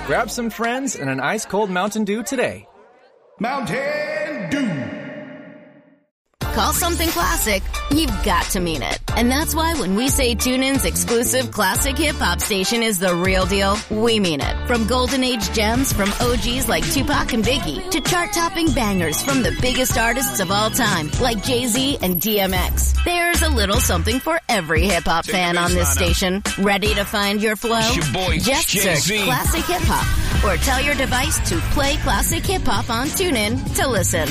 Grab some friends and an ice-cold Mountain Dew today. Mountain Dew. Call something classic, you've got to mean it. And that's why when we say TuneIn's exclusive classic hip-hop station is the real deal, we mean it. From golden age gems from OGs like Tupac and Biggie to chart-topping bangers from the biggest artists of all time like Jay-Z and DMX. There's a little something for every hip-hop fan on this station. Ready to find your flow? It's your boy, Just Jay-Z. search Classic Hip-Hop or tell your device to play Classic Hip-Hop on TuneIn to listen.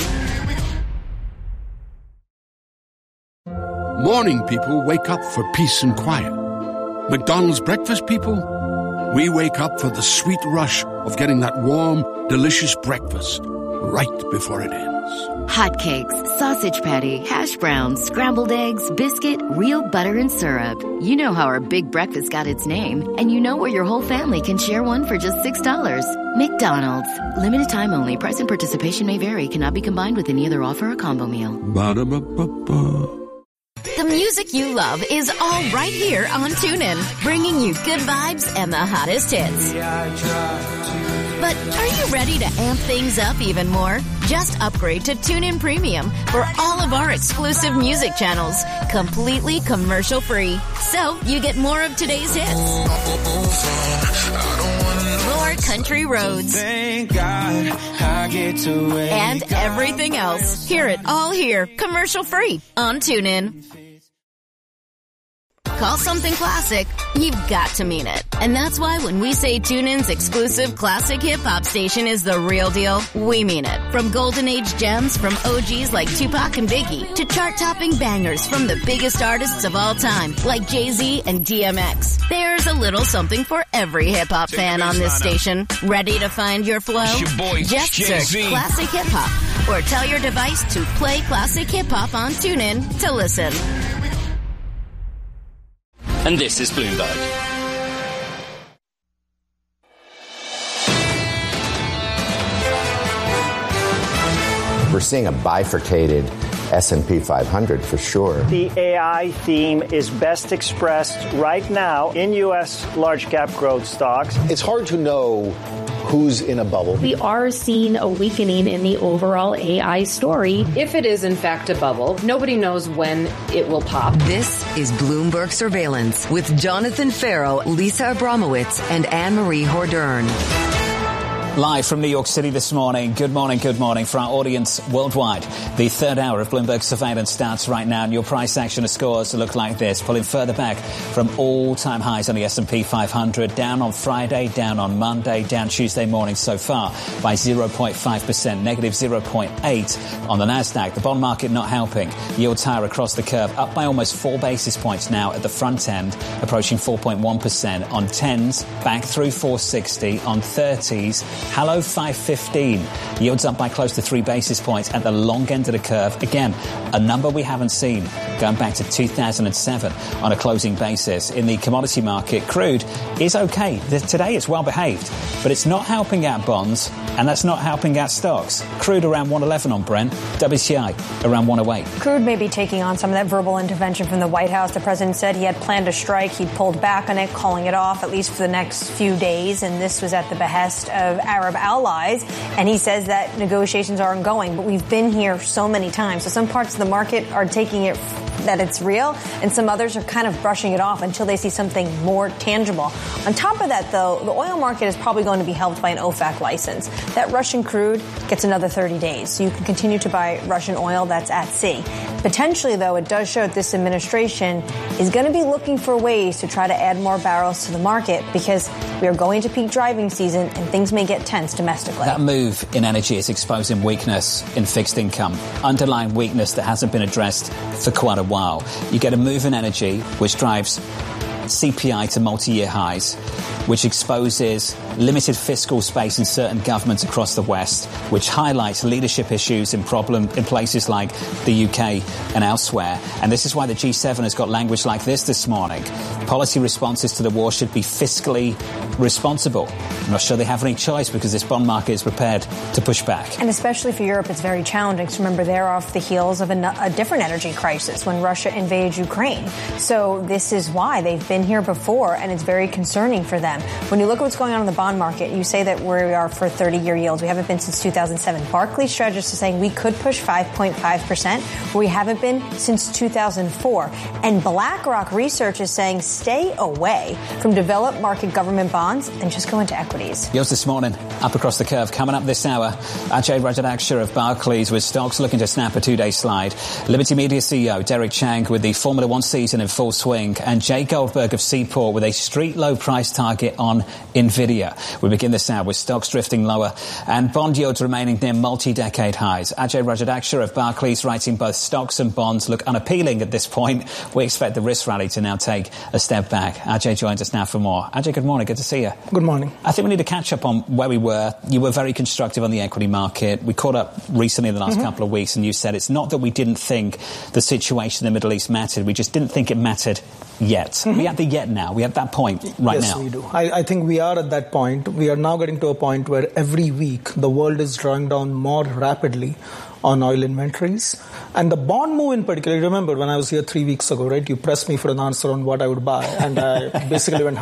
Morning people wake up for peace and quiet. McDonald's breakfast people, we wake up for the sweet rush of getting that warm, delicious breakfast right before it ends. Hotcakes, sausage patty, hash browns, scrambled eggs, biscuit, real butter and syrup. You know how our big breakfast got its name, and you know where your whole family can share one for just $6. McDonald's. Limited time only. Price and participation may vary. Cannot be combined with any other offer or combo meal. Ba-da-ba-ba-ba. The music you love is all right here on TuneIn, bringing you good vibes and the hottest hits. But are you ready to amp things up even more? Just upgrade to TuneIn Premium for all of our exclusive music channels, completely commercial-free. So you get more of today's hits, more country roads, Thank God I get to wake and everything else. Hear it all here, commercial-free on TuneIn. Call something classic, you've got to mean it. And that's why when we say TuneIn's exclusive classic hip-hop station is the real deal, we mean it. From golden age gems from OGs like Tupac and Biggie to chart-topping bangers from the biggest artists of all time like Jay-Z and DMX. There's a little something for every hip-hop fan on this station. Ready to find your flow? It's your boy, Just search Jay-Z. Classic Hip-Hop or tell your device to play Classic Hip-Hop on TuneIn to listen. And this is Bloomberg. We're seeing a bifurcated S&P 500 for sure. The AI theme is best expressed right now in U.S. large cap growth stocks. It's hard to know who's in a bubble. We are seeing a weakening in the overall AI story. If it is in fact a bubble, nobody knows when it will pop. This is Bloomberg Surveillance with Jonathan Farrow, Lisa Abramowitz, and Anne-Marie Hordern. Live from New York City this morning. Good morning for our audience worldwide. The third hour of Bloomberg Surveillance starts right now, and your price action scores look like this, pulling further back from all-time highs on the S&P 500, down on Friday, down on Monday, down Tuesday morning so far by 0.5%, negative 0.8 on the Nasdaq. The bond market not helping. Yields higher across the curve, up by almost 4 basis points now at the front end, approaching 4.1% on 10s, back through 460 on 30s. Hello 515. Yields up by close to 3 basis points at the long end of the curve. Again, a number we haven't seen going back to 2007 on a closing basis. In the commodity market, crude is okay. Today it's well behaved, but it's not helping out bonds, and that's not helping out stocks. Crude around 111 on Brent, WTI around 108. Crude may be taking on some of that verbal intervention from the White House. The president said he had planned to strike. He pulled back on it, calling it off at least for the next few days, and this was at the behest of Arab allies, and he says that negotiations are ongoing, but we've been here so many times. So some parts of the market are taking it that it's real, and some others are kind of brushing it off until they see something more tangible. On top of that, though, the oil market is probably going to be helped by an OFAC license. That Russian crude gets another 30 days, so you can continue to buy Russian oil that's at sea. Potentially, though, it does show that this administration is going to be looking for ways to try to add more barrels to the market because we are going to peak driving season and things may get tense domestically. That move in energy is exposing weakness in fixed income, underlying weakness that hasn't been addressed for quite a while. You get a move in energy which drives CPI to multi-year highs, which exposes limited fiscal space in certain governments across the West, which highlights leadership issues in places like the UK and elsewhere. And this is why the G7 has got language like this morning. Policy responses to the war should be fiscally responsible. I'm not sure they have any choice because this bond market is prepared to push back. And especially for Europe, it's very challenging. So remember, they're off the heels of a different energy crisis when Russia invaded Ukraine. So this is why they've been here before, and it's very concerning for them. When you look at what's going on in the bond market, you say that we are for 30-year yields. We haven't been since 2007. Barclays strategists are saying we could push 5.5%, where we haven't been since 2004. And BlackRock Research is saying stay away from developed market government bonds and just go into equities. Yields this morning up across the curve. Coming up this hour, Ajay Rajadaksa of Barclays with stocks looking to snap a two-day slide. Liberty Media CEO Derek Chang with the Formula One season in full swing, and Jay Goldberg of Seaport with a street low price target on Nvidia. We begin this hour with stocks drifting lower and bond yields remaining near multi-decade highs. Ajay Rajadaksa of Barclays writing both stocks and bonds look unappealing at this point. We expect the risk rally to now take a step back. Ajay joins us now for more. Ajay, good morning. Good to see you. Good morning. I think we need to catch up on where we were. You were very constructive on the equity market. We caught up recently in the last couple of weeks, and you said it's not that we didn't think the situation in the Middle East mattered. We just didn't think it mattered yet. We at the yet now. We at that point right now. Yes, we do. I think we are at that point. We are now getting to a point where every week the world is drawing down more rapidly on oil inventories. And the bond move in particular, remember when I was here 3 weeks ago, right, you pressed me for an answer on what I would buy. And I basically went,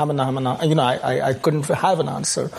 I couldn't have an answer.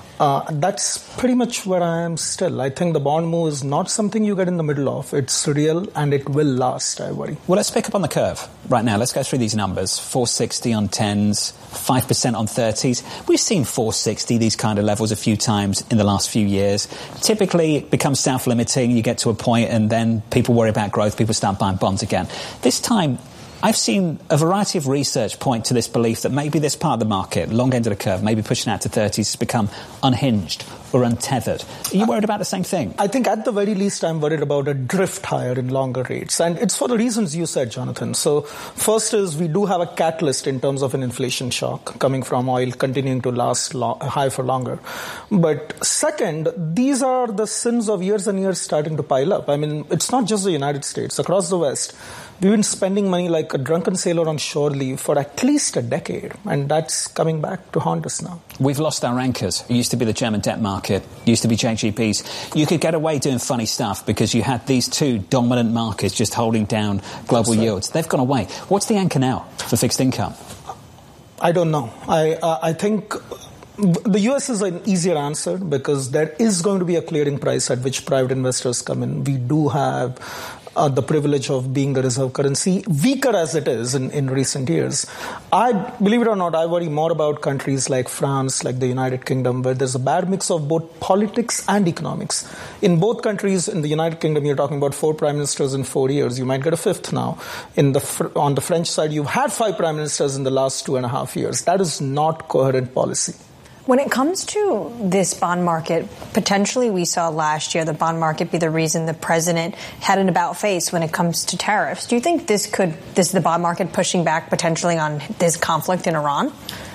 That's pretty much where I am still. I think the bond move is not something you get in the middle of. It's real and it will last, I worry. Well, let's pick up on the curve right now. Let's go through these numbers. 460 on 10s, 5% on 30s. We've seen 460, these kind of levels, a few times in the last few years. Typically, it becomes self-limiting. You get to a point and then people worry about growth. People start buying bonds again. This time, I've seen a variety of research point to this belief that maybe this part of the market, long end of the curve, maybe pushing out to 30s, has become unhinged or untethered. Are you worried about the same thing? I think at the very least I'm worried about a drift higher in longer rates. And it's for the reasons you said, Jonathan. So first is we do have a catalyst in terms of an inflation shock coming from oil continuing to last high for longer. But second, these are the sins of years and years starting to pile up. I mean, it's not just the United States. Across the West, we've been spending money like a drunken sailor on shore leave for at least a decade, and that's coming back to haunt us now. We've lost our anchors. It used to be the German debt market, it used to be JGBs. You could get away doing funny stuff because you had these two dominant markets just holding down global yields. They've gone away. What's the anchor now for fixed income? I don't know. I think the US is an easier answer because there is going to be a clearing price at which private investors come in. We do have the privilege of being a reserve currency, weaker as it is in recent years. Believe it or not, I worry more about countries like France, like the United Kingdom, where there's a bad mix of both politics and economics. In both countries, in the United Kingdom, you're talking about 4 prime ministers in 4 years. You might get a 5th now. On the French side, you've had 5 prime ministers in the last 2.5 years. That is not coherent policy. When it comes to this bond market, potentially we saw last year the bond market be the reason the president had an about face when it comes to tariffs. Do you think this is the bond market pushing back potentially on this conflict in Iran?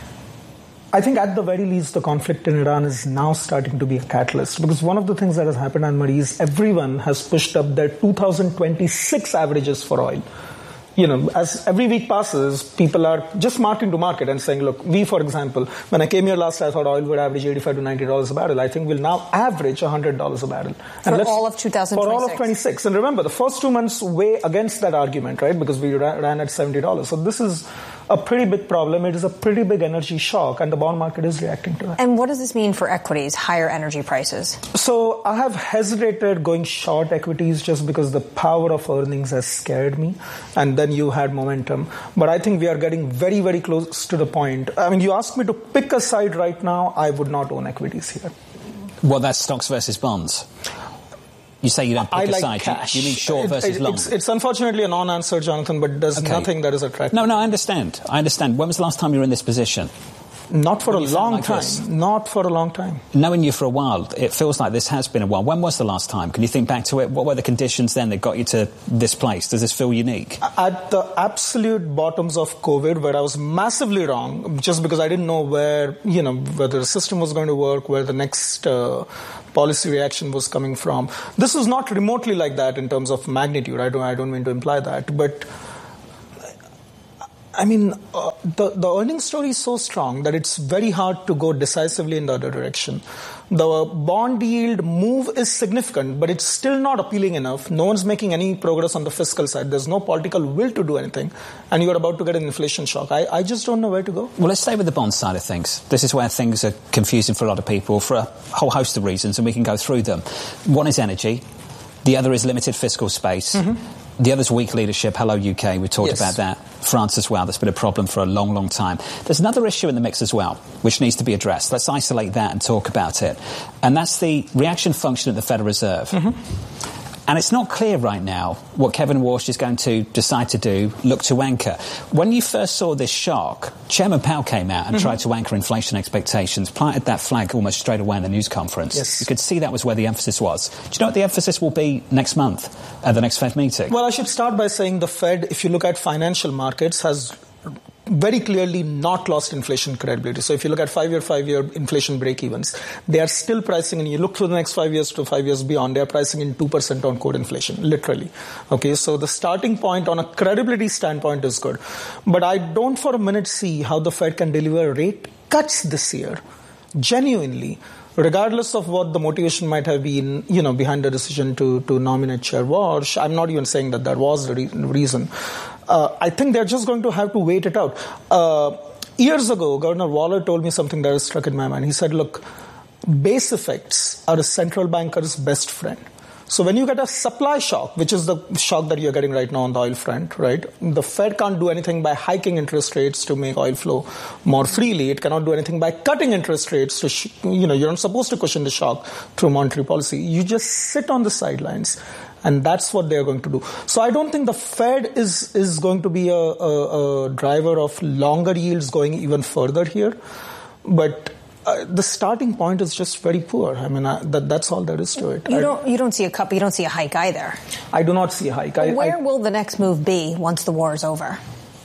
I think at the very least the conflict in Iran is now starting to be a catalyst, because one of the things that has happened, Anne-Marie, is everyone has pushed up their 2026 averages for oil. You know, as every week passes, people are just marking to market and saying, look, for example, when I came here last, I thought oil would average $85 to $90 a barrel. I think we'll now average $100 a barrel. For all of 2026? For all of 26. And remember, the first 2 months weigh against that argument, right? Because we ran at $70. So this is a pretty big problem. It is a pretty big energy shock, and the bond market is reacting to that. And what does this mean for equities, higher energy prices? So I have hesitated going short equities just because the power of earnings has scared me, and then you had momentum. But I think we are getting very, very close to the point. I mean, you ask me to pick a side right now, I would not own equities here. Well, that's stocks versus bonds. You say you don't pick a side. Cash. You mean short versus long? It's unfortunately a non-answer, Jonathan, but there's nothing that is attractive. No, I understand. When was the last time you were in this position? Not for a long time. Not for a long time. Knowing you for a while, it feels like this has been a while. When was the last time? Can you think back to it? What were the conditions then that got you to this place? Does this feel unique? At the absolute bottoms of COVID, where I was massively wrong, just because I didn't know whether the system was going to work, where the next policy reaction was coming from. This is not remotely like that in terms of magnitude. I don't mean to imply that, but I mean, the earnings story is so strong that it's very hard to go decisively in the other direction. The bond yield move is significant, but it's still not appealing enough. No one's making any progress on the fiscal side. There's no political will to do anything, and you're about to get an inflation shock. I just don't know where to go. Well, let's stay with the bond side of things. This is where things are confusing for a lot of people for a whole host of reasons, and we can go through them. One is energy. The other is limited fiscal space. Mm-hmm. The other's weak leadership. Hello, UK. We talked about that. France as well. That's been a problem for a long, long time. There's another issue in the mix as well, which needs to be addressed. Let's isolate that and talk about it. And that's the reaction function at the Federal Reserve. Mm-hmm. And it's not clear right now what Kevin Walsh is going to decide to do, look to anchor. When you first saw this shock, Chairman Powell came out and tried to anchor inflation expectations, planted that flag almost straight away in the news conference. Yes. You could see that was where the emphasis was. Do you know what the emphasis will be next month at the next Fed meeting? Well, I should start by saying the Fed, if you look at financial markets, has very clearly not lost inflation credibility. So if you look at five-year inflation break-evens, they are still pricing, and you look through the next 5 years to 5 years beyond, they are pricing in 2% on core inflation, literally. Okay, so the starting point on a credibility standpoint is good. But I don't for a minute see how the Fed can deliver rate cuts this year, genuinely, regardless of what the motivation might have been, behind the decision to nominate Chair Walsh. I'm not even saying that was the reason. I think they're just going to have to wait it out. Years ago, Governor Waller told me something that has struck in my mind. He said, look, base effects are a central banker's best friend. So when you get a supply shock, which is the shock that you're getting right now on the oil front, right? The Fed can't do anything by hiking interest rates to make oil flow more freely. It cannot do anything by cutting interest rates to, you're not supposed to cushion the shock through monetary policy. You just sit on the sidelines. And that's what they're going to do. So I don't think the Fed is going to be a driver of longer yields going even further here. But the starting point is just very poor. I mean, that's all there is to it. You don't see a cup. You don't see a hike either. I do not see a hike. Where will the next move be once the war is over?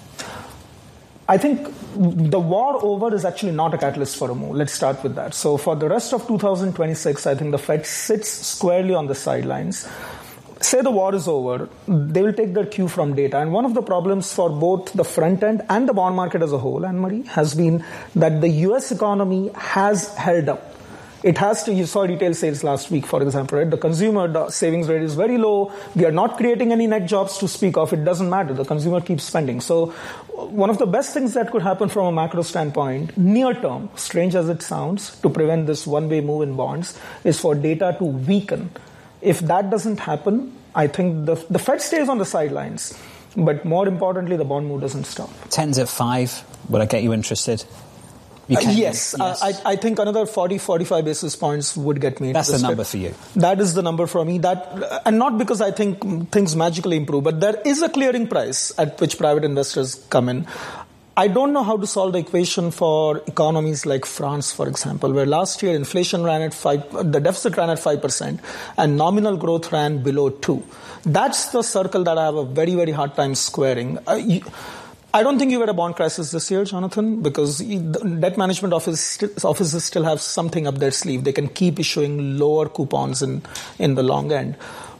I think the war over is actually not a catalyst for a move. Let's start with that. So for the rest of 2026, I think the Fed sits squarely on the sidelines. Say the war is over, they will take their cue from data. And one of the problems for both the front end and the bond market as a whole, Anne-Marie, has been that the U.S. economy has held up. It has to. You saw retail sales last week, for example, right? The consumer savings rate is very low. We are not creating any net jobs to speak of. It doesn't matter. The consumer keeps spending. So one of the best things that could happen from a macro standpoint, near term, strange as it sounds, to prevent this one-way move in bonds, is for data to weaken. If that doesn't happen, I think the Fed stays on the sidelines. But more importantly, the bond move doesn't stop. 10's at 5. Would I get you interested? Yes. I think another 40, 45 basis points would get me interested. That's the number for you. That is the number for me. And not because I think things magically improve, but there is a clearing price at which private investors come in. I don't know how to solve the equation for economies like France, for example, where last year inflation ran at 5%, the deficit ran at 5%, and nominal growth ran below 2%. That's the circle that I have a very, very hard time squaring. I don't think you had a bond crisis this year, Jonathan, because the debt management offices still have something up their sleeve. They can keep issuing lower coupons in the long end,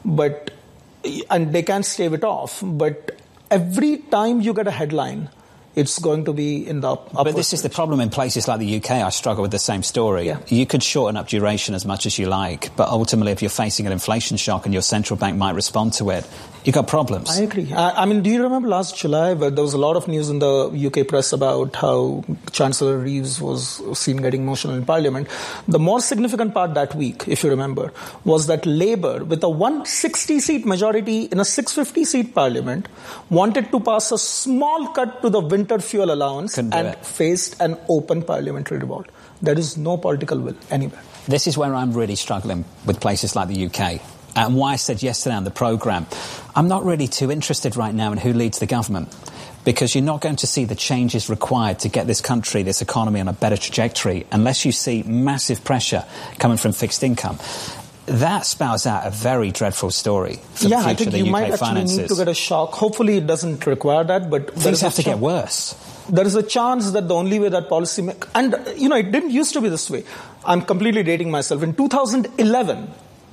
and they can stave it off. But every time you get a headline, it's going to be in the upper But this is the problem in places like the UK. I struggle with the same story. Yeah. You could shorten up duration as much as you like, but ultimately if you're facing an inflation shock and your central bank might respond to it, you've got problems. I agree. I mean, do you remember last July where there was a lot of news in the UK press about how Chancellor Reeves was seen getting emotional in Parliament? The more significant part that week, if you remember, was that Labour, with a 160-seat majority in a 650-seat Parliament, wanted to pass a small cut to the winter fuel allowance and faced an open parliamentary revolt. There is no political will anywhere. This is where I'm really struggling with places like the UK. And why I said yesterday on the programme, I'm not really too interested right now in who leads the government, because you're not going to see the changes required to get this country, this economy on a better trajectory unless you see massive pressure coming from fixed income. That spells out a very dreadful story for the future of the UK finances. I think you might actually need to get a shock. Hopefully it doesn't require that, but things have to get worse. There is a chance that the only way that policy... it didn't used to be this way. I'm completely dating myself. In 2011,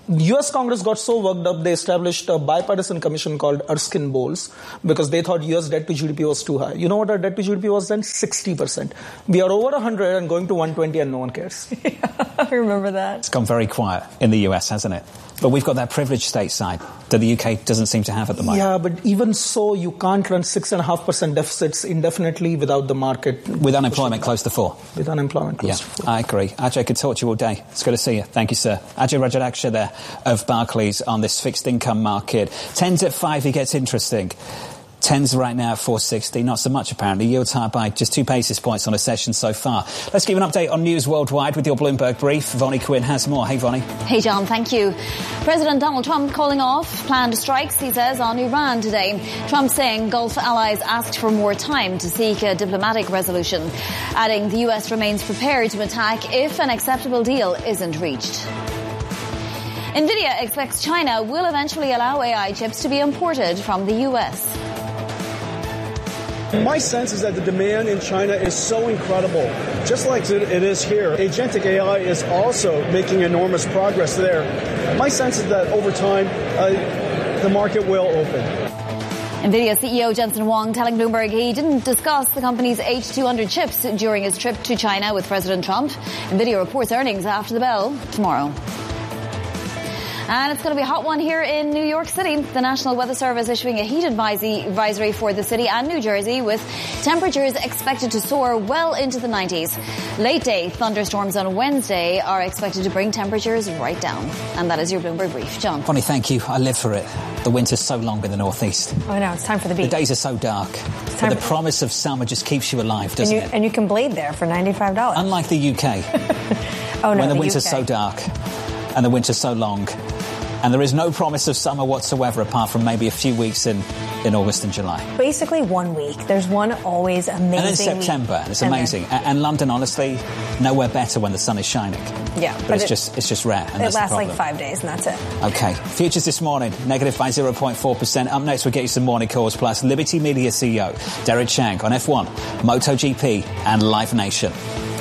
The U.S. Congress got so worked up, they established a bipartisan commission called Erskine-Bowles because they thought U.S. debt to GDP was too high. You know what our debt to GDP was then? 60%. We are over 100 and going to 120 and no one cares. I remember that. It's gone very quiet in the US, hasn't it? But we've got that privileged stateside that the UK doesn't seem to have at the moment. Yeah, but even so, you can't run 6.5% deficits indefinitely without the market. With unemployment close to 4. With unemployment close to 4. I agree. Ajay, could talk to you all day. It's good to see you. Thank you, sir. Ajay Rajadaksha there of Barclays on this fixed income market. 10s at 5, it gets interesting. 10s right now at 460, not so much apparently. Yields higher by just 2 basis points on a session so far. Let's give an update on news worldwide with your Bloomberg brief. Vonnie Quinn has more. Hey, Vonnie. Hey, John, thank you. President Donald Trump calling off planned strikes, he says, on Iran today. Trump saying Gulf allies asked for more time to seek a diplomatic resolution, adding the U.S. remains prepared to attack if an acceptable deal isn't reached. NVIDIA expects China will eventually allow AI chips to be imported from the U.S. My sense is that the demand in China is so incredible. Just like it is here, agentic AI is also making enormous progress there. My sense is that over time, the market will open. NVIDIA CEO Jensen Huang telling Bloomberg he didn't discuss the company's H200 chips during his trip to China with President Trump. NVIDIA reports earnings after the bell tomorrow. And it's going to be a hot one here in New York City. The National Weather Service issuing a heat advisory for the city and New Jersey, with temperatures expected to soar well into the 90s. Late day thunderstorms on Wednesday are expected to bring temperatures right down. And that is your Bloomberg brief. John. Bonnie, thank you. I live for it. The winter's so long in the northeast. Oh, no, it's time for the beach. The days are so dark. But the promise of summer just keeps you alive, doesn't it? And you can blade there for $95. Unlike the UK. Oh, no, when the UK. winter's so dark and the winter's so long. And there is no promise of summer whatsoever apart from maybe a few weeks in August and July. Basically 1 week. There's one always amazing And then September. Week. It's amazing. And London, honestly, nowhere better when the sun is shining. Yeah. But it's just rare. And it lasts like 5 days and that's it. Okay. Futures this morning, negative by 0.4%. Up next, we'll get you some morning calls, plus Liberty Media CEO Derek Chang on F1, MotoGP and Live Nation.